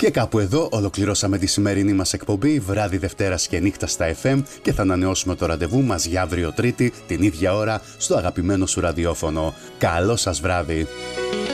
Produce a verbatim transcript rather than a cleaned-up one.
Και κάπου εδώ ολοκληρώσαμε τη σημερινή μας εκπομπή, βράδυ Δευτέρας και νύχτα στα εφ εμ, και θα ανανεώσουμε το ραντεβού μας για αύριο Τρίτη την ίδια ώρα στο αγαπημένο σου ραδιόφωνο. Καλό σας βράδυ!